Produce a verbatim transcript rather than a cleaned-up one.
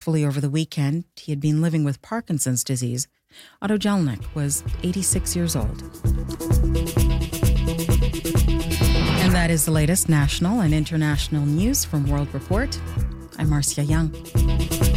peacefully over the weekend. He had been living with Parkinson's disease. Otto Jelnik was eighty-six years old. And that is the latest national and international news from World Report. I'm Marcia Young.